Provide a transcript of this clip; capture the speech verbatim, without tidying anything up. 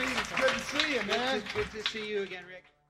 Pete. It's good to see you, man. Good to, good to see you again, Rick.